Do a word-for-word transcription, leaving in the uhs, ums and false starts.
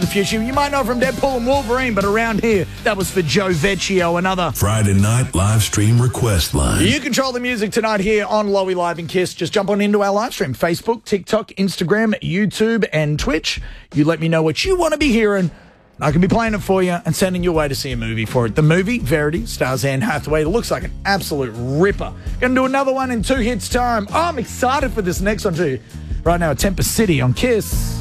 the future. You might know from Deadpool and Wolverine, but around here, that was for Joe Vecchio, another Friday night live stream request line. You control the music tonight here on Lowy Live and Kiss. Just jump on into our live stream, Facebook, TikTok, Instagram, YouTube, and Twitch. You let me know what you want to be hearing. I can be playing it for you and sending you away to see a movie for it. The movie, Verity, stars Anne Hathaway. It looks like an absolute ripper. Gonna do another one in two hits time. Oh, I'm excited for this next one too. Right now, Temper City on Kiss.